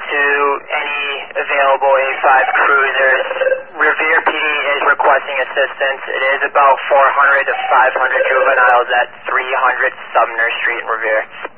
to any available A5 cruisers. Revere PD is requesting assistance. It is about 400 to 500 juveniles at 300 Sumner Street in Revere.